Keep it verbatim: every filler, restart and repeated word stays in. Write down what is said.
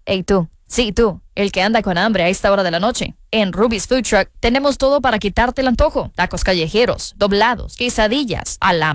Hey tú, sí tú, el que anda con hambre a esta hora de la noche. En Ruby's Food Truck tenemos todo para quitarte el antojo. Tacos callejeros, doblados, quesadillas, alambre